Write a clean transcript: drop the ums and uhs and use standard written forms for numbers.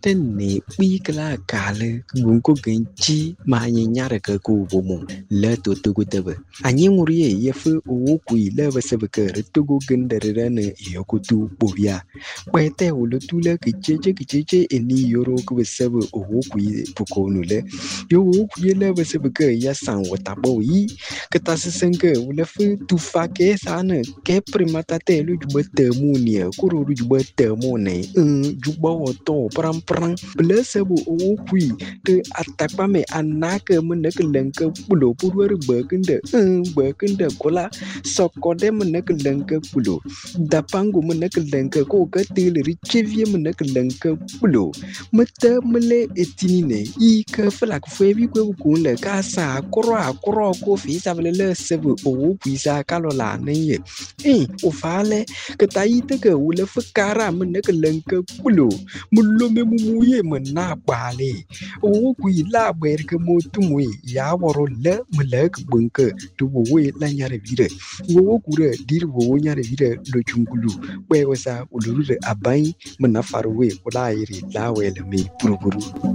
Tene kpikla kale gunko genchi ma nyara ka ku bomo le to tugu tebe anyi ngurie yefu owo kui le besebe ke tugu gendere ne yokutu bobia kwete ulutule kicheche eni yoro ku besebe owo kui pukonu le yo owo kui le besebe ke ya san watabo yi ketassenke ulefu tufa ke sana ke primata te lu jubete munia kuru jubete mone jubo to pram blessable owo kui te atakpame anake meneke lenke pulo purwer bekende kola sokode meneke lenke pulo dapango meneke lenke ko katile richevie meneke lenke pulo mete mele etinine I ke flak febi kwe kunle kasa akro ko fisa bele sebe owo kui sa kalola neye ofale ketaite ke wule fukara meneke lenke pulo mulome mumuye mena bale o kui la ber ke motumwe ya woro le melek bunke to we la nyare vire wo kure dir wo nyare vire lo chungulu we wasa uluru abai mena farwe wala iri la wele me purupuru